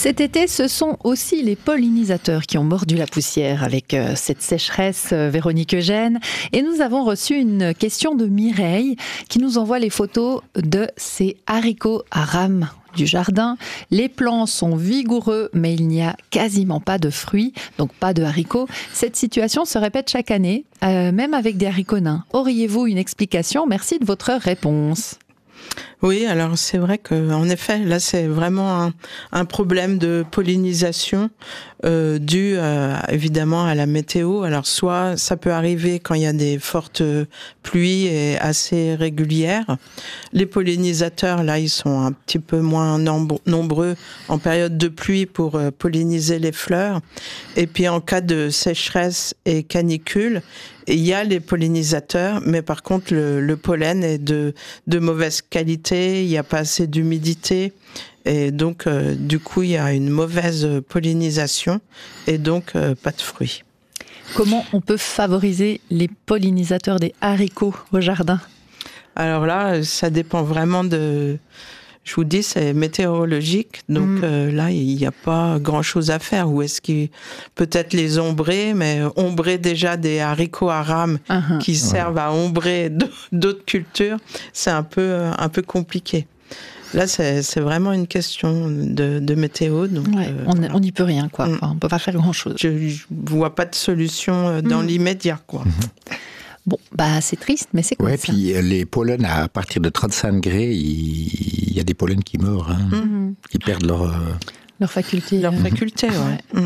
Cet été, ce sont aussi les pollinisateurs qui ont mordu la poussière avec cette sécheresse, Véronique Eugène. Et nous avons reçu une question de Mireille qui nous envoie les photos de ces haricots à rames du jardin. Les plants sont vigoureux, mais il n'y a quasiment pas de fruits, donc pas de haricots. Cette situation se répète chaque année, même avec des haricots nains. Auriez-vous une explication? Merci de votre réponse. Oui, alors c'est vrai qu'en effet, là c'est vraiment un problème de pollinisation dû évidemment à la météo. Alors soit ça peut arriver quand il y a des fortes pluies et assez régulières. Les pollinisateurs, là, ils sont un petit peu moins nombreux en période de pluie pour polliniser les fleurs. Et puis en cas de sécheresse et canicule, il y a les pollinisateurs, mais par contre le pollen est de mauvaise qualité, il n'y a pas assez d'humidité, et donc du coup il y a une mauvaise pollinisation et donc pas de fruits. Comment on peut favoriser les pollinisateurs des haricots au jardin? Alors là, ça dépend vraiment de... Je vous dis, c'est météorologique, donc là, il n'y a pas grand-chose à faire. Ou est-ce qu'il peut-être les ombrer, mais ombrer déjà des haricots à rames qui servent à ombrer d'autres cultures, c'est un peu compliqué. Là, c'est vraiment une question de météo. Donc, on n'y peut rien, quoi. Enfin, on ne peut pas faire grand-chose. Je ne vois pas de solution dans l'immédiat, quoi. Bon, bah c'est triste, mais c'est comme ça. Puis les pollens, à partir de 35 degrés, il y a des pollens qui meurent, qui perdent leur faculté. Leur faculté, ouais.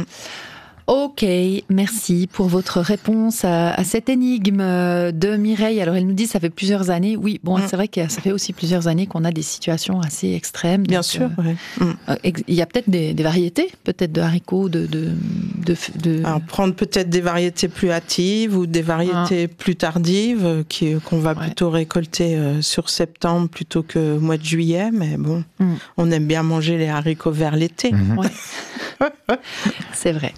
Ok, merci pour votre réponse à cette énigme de Mireille. Alors elle nous dit ça fait plusieurs années. Oui, bon, c'est vrai que ça fait aussi plusieurs années qu'on a des situations assez extrêmes. Bien sûr, il y a peut-être des variétés, peut-être de haricots, Alors prendre peut-être des variétés plus hâtives ou des variétés plus tardives qu'on va plutôt récolter sur septembre plutôt que au mois de juillet. Mais bon, on aime bien manger les haricots vers l'été. C'est vrai.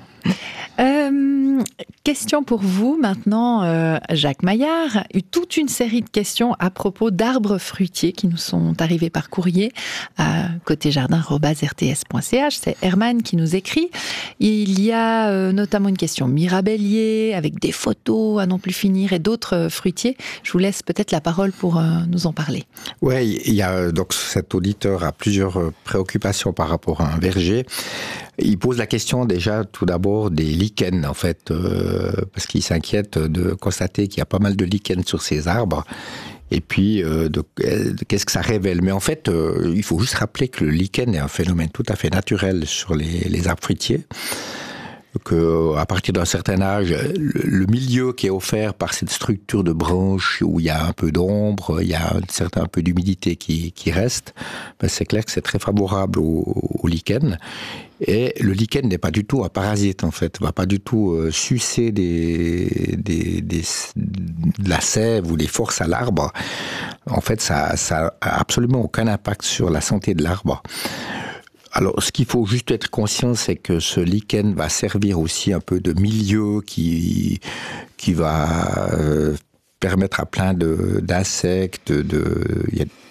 Question pour vous maintenant, Jacques Maillard. Toute une série de questions à propos d'arbres fruitiers qui nous sont arrivés par courrier à côtéjardin@rts.ch. C'est Herman qui nous écrit. Il y a notamment une question mirabellier avec des photos à non plus finir et d'autres fruitiers. Je vous laisse peut-être la parole pour nous en parler. Oui, il y a donc cet auditeur a plusieurs préoccupations par rapport à un verger. Il pose la question déjà tout d'abord des lichens en fait, parce qu'il s'inquiète de constater qu'il y a pas mal de lichens sur ces arbres. Et puis, qu'est-ce que ça révèle? Mais en fait, il faut juste rappeler que le lichen est un phénomène tout à fait naturel sur les arbres fruitiers. À partir d'un certain âge, le milieu qui est offert par cette structure de branches où il y a un peu d'ombre, il y a un peu d'humidité qui reste, c'est clair que c'est très favorable au lichen. Et le lichen n'est pas du tout un parasite, en fait. Il ne va pas du tout sucer de la sève ou des forces à l'arbre. En fait, ça n'a absolument aucun impact sur la santé de l'arbre. Alors, ce qu'il faut juste être conscient, c'est que ce lichen va servir aussi un peu de milieu qui va permettre à plein d'insectes de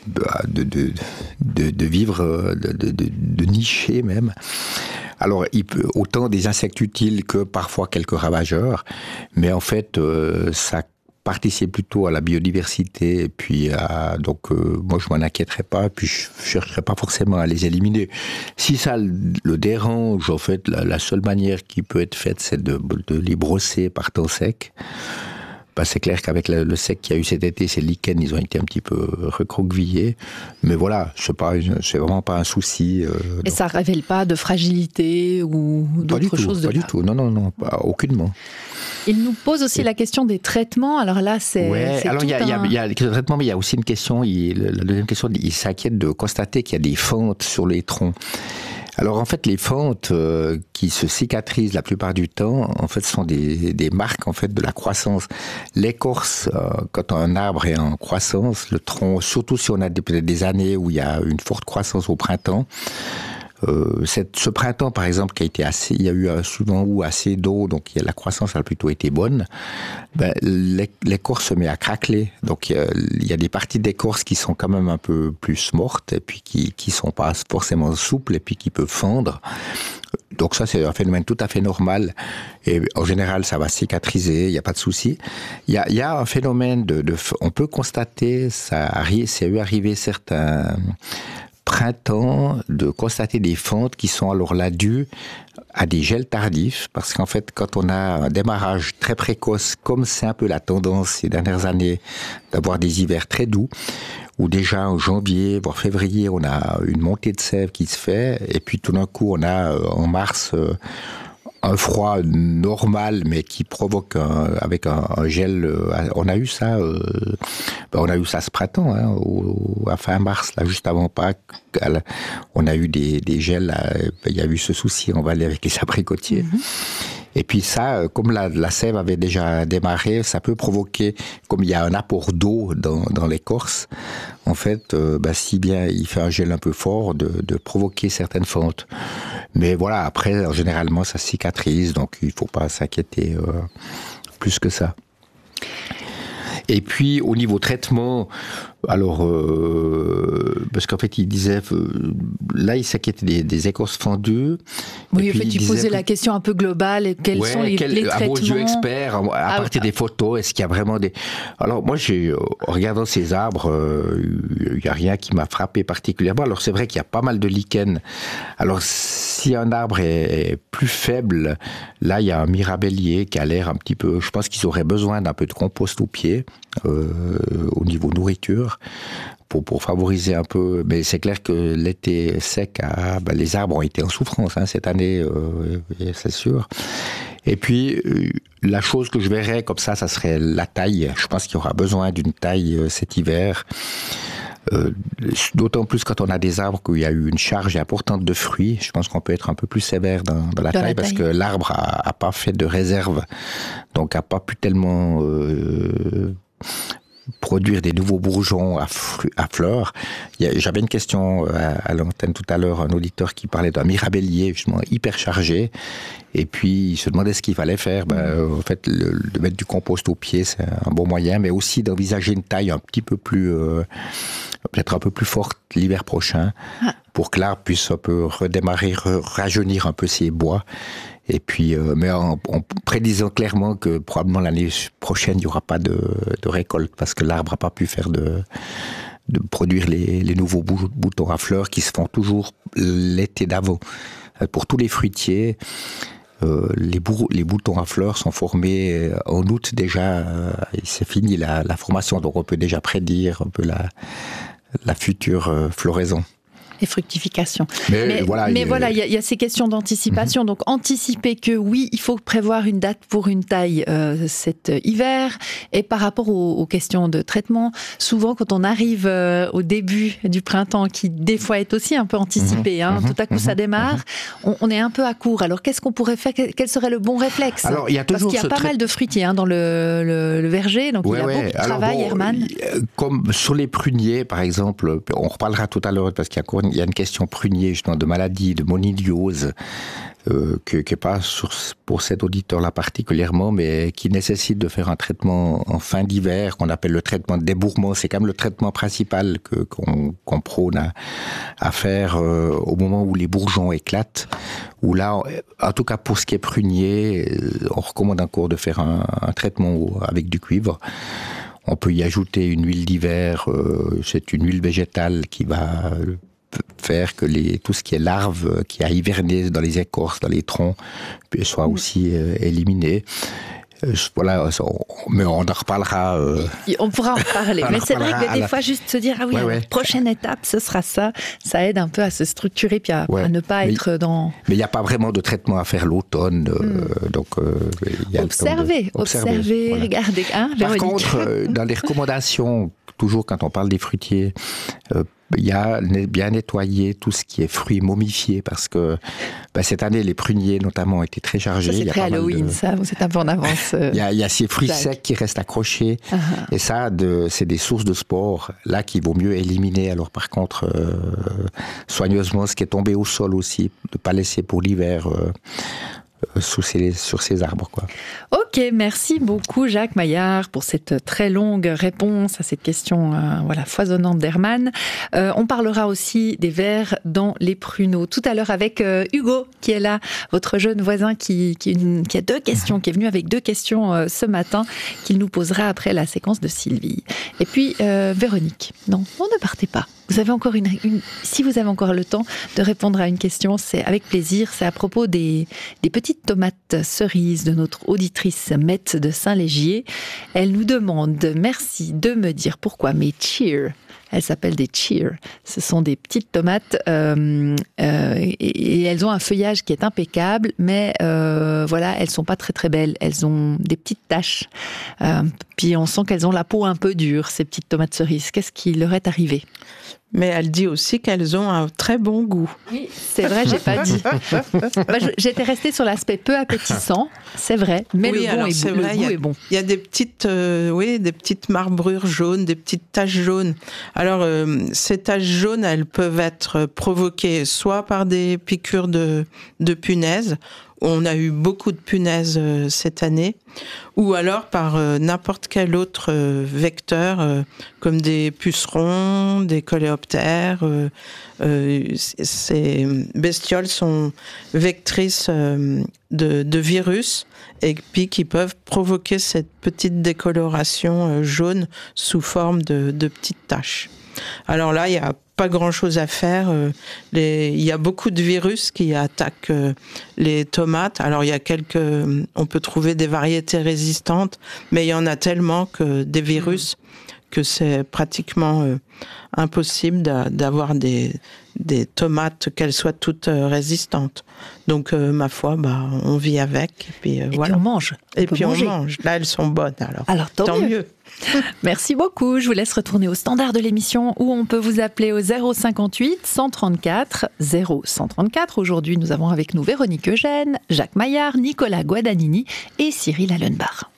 vivre, de nicher même. Alors, il peut autant des insectes utiles que parfois quelques ravageurs, mais en fait, ça participe plutôt à la biodiversité, et puis donc moi je m'en inquiéterais pas, puis je chercherais pas forcément à les éliminer. Si ça le dérange, en fait, la seule manière qui peut être faite, c'est de les brosser par temps sec. C'est clair qu'avec le sec qu'il y a eu cet été, ces lichens, ils ont été un petit peu recroquevillés. Mais voilà, c'est vraiment pas un souci. Et ça révèle pas de fragilité ou d'autres choses de là? Pas du tout, non, aucunement. Il nous pose aussi la question des traitements. Alors là, c'est alors il y a les traitements, mais il y a aussi une question. La deuxième question, il s'inquiète de constater qu'il y a des fentes sur les troncs. Alors en fait, les fentes qui se cicatrisent la plupart du temps, en fait, sont des marques en fait de la croissance. L'écorce, quand un arbre est en croissance, le tronc, surtout si on a peut-être des années où il y a une forte croissance au printemps, Ce printemps, par exemple, il y a eu souvent assez d'eau, donc la croissance a plutôt été bonne. L'écorce se met à craqueler, donc il y a des parties d'écorce qui sont quand même un peu plus mortes et puis qui sont pas forcément souples et puis qui peuvent fendre. Donc ça, c'est un phénomène tout à fait normal. Et en général, ça va cicatriser, il n'y a pas de souci. Il y a un phénomène on peut constater, c'est arrivé certains printemps, de constater des fentes qui sont alors là dues à des gels tardifs, parce qu'en fait, quand on a un démarrage très précoce, comme c'est un peu la tendance ces dernières années d'avoir des hivers très doux, où déjà en janvier, voire février, on a une montée de sève qui se fait, et puis tout d'un coup, on a en mars un froid normal, mais qui provoque avec un gel. On a eu ça ce printemps, à fin mars, là, juste avant Pâques. On a eu des gels. Il y a eu ce souci en Valais avec les abricotiers. Et puis ça, comme la sève avait déjà démarré, ça peut provoquer, comme il y a un apport d'eau dans l'écorce, en fait, si bien il fait un gel un peu fort, de provoquer certaines fentes. Mais voilà, après, généralement, ça cicatrise, donc il ne faut pas s'inquiéter plus que ça. Et puis, au niveau traitement, alors, parce qu'en fait, il disait, là, il s'inquiétait des écorces fendues. Oui, en fait, il posait la question un peu globale, quels sont les traitements. À vos yeux experts, à partir des photos, est-ce qu'il y a vraiment des... Alors, moi, en regardant ces arbres, il n'y a rien qui m'a frappé particulièrement. Alors, c'est vrai qu'il y a pas mal de lichens. Alors, si un arbre est plus faible, là, il y a un mirabellier qui a l'air un petit peu... Je pense qu'ils auraient besoin d'un peu de compost au pied, au niveau nourriture, pour favoriser un peu. Mais c'est clair que l'été sec, les arbres ont été en souffrance cette année, c'est sûr. Et puis, la chose que je verrais comme ça serait la taille. Je pense qu'il y aura besoin d'une taille cet hiver. D'autant plus quand on a des arbres où il y a eu une charge importante de fruits. Je pense qu'on peut être un peu plus sévère dans la taille, parce que l'arbre a pas fait de réserve, donc a pas pu tellement produire des nouveaux bourgeons à fleurs. J'avais une question à l'antenne tout à l'heure, un auditeur qui parlait d'un mirabellier justement hyper chargé, et puis il se demandait ce qu'il fallait faire. En fait, de mettre du compost au pied, c'est un bon moyen, mais aussi d'envisager une taille un petit peu plus, peut-être un peu plus forte l'hiver prochain, pour que l'arbre puisse un peu redémarrer, rajeunir un peu ses bois. Et puis, mais en prédisant clairement que probablement l'année prochaine, il n'y aura pas de récolte, parce que l'arbre n'a pas pu faire de produire les nouveaux boutons à fleurs qui se font toujours l'été d'avant. Pour tous les fruitiers, les boutons à fleurs sont formés en août déjà, et c'est fini la formation, donc on peut déjà prédire un peu la future floraison. Et fructification. Mais voilà, il y a ces questions d'anticipation. Donc, anticiper que oui, il faut prévoir une date pour une taille cet hiver. Et par rapport aux questions de traitement, souvent quand on arrive au début du printemps, qui des fois est aussi un peu anticipé, tout à coup ça démarre, on est un peu à court. Alors, qu'est-ce qu'on pourrait faire? Quel serait le bon réflexe? Alors, il y a toujours parce qu'il y a pas mal de fruitiers dans le verger, donc il y a beaucoup de travail, Herman. Comme sur les pruniers, par exemple, on reparlera tout à l'heure, parce qu'il y a une question prunier, justement, de maladie, de moniliose, qui n'est pas pour cet auditeur-là particulièrement, mais qui nécessite de faire un traitement en fin d'hiver, qu'on appelle le traitement de débourrement. C'est quand même le traitement principal qu'on prône à faire au moment où les bourgeons éclatent. Où là, en tout cas pour ce qui est prunier, on recommande encore de faire un traitement avec du cuivre. On peut y ajouter une huile d'hiver, c'est une huile végétale qui va faire que tout ce qui est larves qui a hiverné dans les écorces, dans les troncs, soit aussi éliminé. Voilà, mais on en reparlera. On pourra en reparler. Mais c'est vrai que des fois, juste se dire, prochaine étape, ce sera ça. Ça aide un peu à se structurer, puis à ne pas être dans... Mais il n'y a pas vraiment de traitement à faire l'automne. Donc, il y a observer, voilà. Regardez. Par contre, dans les recommandations, toujours quand on parle des fruitiers, il y a bien nettoyer tout ce qui est fruits momifiés parce que cette année, les pruniers notamment étaient très chargés. Ça, c'est très Halloween, ça, vous êtes un peu en avance. Il y a ces fruits secs qui restent accrochés. Et ça, c'est des sources de spores, là, qu'il vaut mieux éliminer. Alors par contre, soigneusement, ce qui est tombé au sol aussi, de ne pas laisser pour l'hiver sur ces arbres, quoi. Ok, merci beaucoup Jacques Maillard pour cette très longue réponse à cette question foisonnante d'Herman. On parlera aussi des vers dans les pruneaux tout à l'heure avec Hugo qui est là, votre jeune voisin qui a 2 questions, qui est venu avec 2 questions ce matin, qu'il nous posera après la séquence de Sylvie. Et puis Véronique, non, ne partez pas. Vous avez encore si vous avez encore le temps de répondre à une question, c'est avec plaisir. C'est à propos des petites tomates cerises de notre auditrice Mette de Saint-Légier. Elle nous demande, merci de me dire pourquoi mes cheer. Elles s'appellent des cheer. Ce sont des petites tomates et elles ont un feuillage qui est impeccable, mais elles sont pas très très belles. Elles ont des petites taches. Puis on sent qu'elles ont la peau un peu dure, ces petites tomates cerises. Qu'est-ce qui leur est arrivé ? Mais elle dit aussi qu'elles ont un très bon goût. Oui, c'est vrai, j'ai pas dit. J'étais restée sur l'aspect peu appétissant, c'est vrai, mais le goût est bon. Il y a des petites marbrures jaunes, des petites taches jaunes. Alors, ces taches jaunes, elles peuvent être provoquées soit par des piqûres de punaises. On a eu beaucoup de punaises cette année, ou alors par n'importe quel autre vecteur, comme des pucerons, des coléoptères. Ces bestioles sont vectrices de virus et puis qui peuvent provoquer cette petite décoloration jaune sous forme de petites taches. Alors là, il y a pas grand-chose à faire. Il y a beaucoup de virus qui attaquent les tomates. Alors, on peut trouver des variétés résistantes, mais il y en a tellement que des virus que c'est pratiquement impossible d'avoir des tomates, qu'elles soient toutes résistantes. Donc, ma foi, on vit avec. Et puis, on mange. On mange. Là, elles sont bonnes. Alors tant mieux. Merci beaucoup. Je vous laisse retourner au standard de l'émission où on peut vous appeler au 058 134 0134. Aujourd'hui, nous avons avec nous Véronique Eugène, Jacques Maillard, Nicolas Guadagnini et Cyril Allenbach.